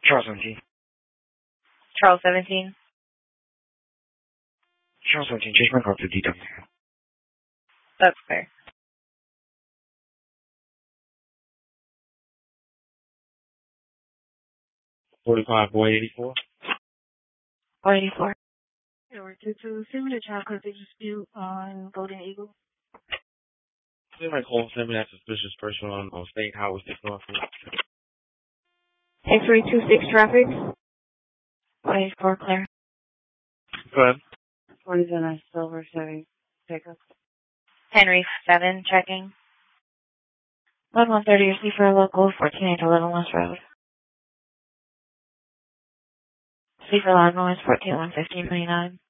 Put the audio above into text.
Charles 17. Charles 17. Charles 17, change my car to DW. That's fair. 45, 484. 484. Edward 22, send me the child custody dispute on Golden Eagle. They might call 7 that suspicious person on State Highway 6 Norfolk. 6326 traffic. 484 clear. Go ahead. 47 Silver Chevy pickup. Henry 7 checking. 1130 receive for local 14811 West Road. Receive for line noise 1411529.